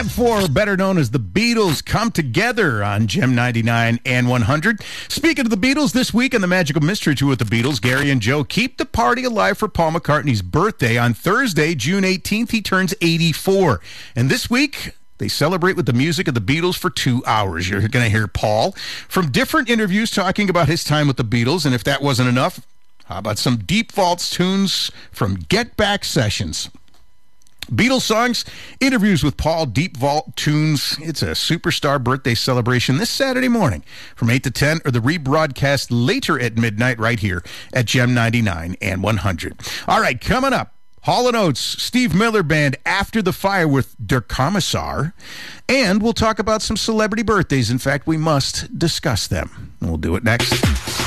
Fab Four, better known as the Beatles, come together on Gem 99 and 100. Speaking of the Beatles, this week on the Magical Mystery Tour with the Beatles, Gary and Joe keep the party alive for Paul McCartney's birthday. On Thursday, June 18th, he turns 84. And this week, they celebrate with the music of the Beatles for 2 hours. You're going to hear Paul from different interviews talking about his time with the Beatles. And if that wasn't enough, how about some Deep Vaults tunes from Get Back sessions? Beatles songs, interviews with Paul, Deep Vault tunes. It's a superstar birthday celebration this Saturday morning from 8 to 10, or the rebroadcast later at midnight right here at Gem 99 and 100. All right, coming up, Hall & Oates, Steve Miller Band, After the Fire with Der Kommissar. And we'll talk about some celebrity birthdays. In fact, we must discuss them. We'll do it next.